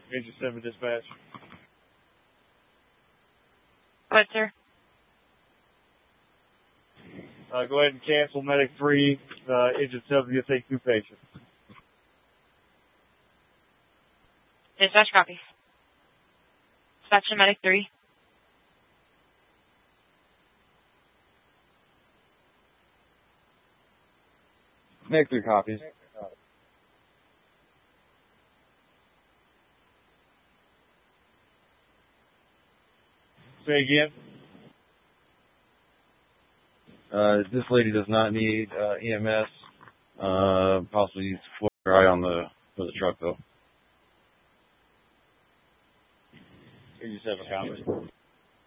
Agent 7 dispatch. Go ahead, sir. Go ahead and cancel Medic 3. Agent 7, you'll take 2 patients. Dispatch copy. Dispatch to Medic 3. Medic 3 copies. Say again. This lady does not need EMS. Possibly needs to floor her eye on for the truck though. Agent 7 copies.